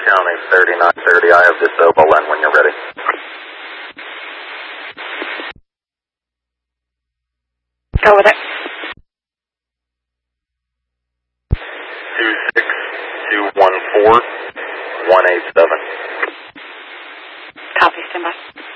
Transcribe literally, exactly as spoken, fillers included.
County thirty-nine thirty, I have this Oberlin when you're ready. Go with it. two six two one four one eight seven. Copy, stand by.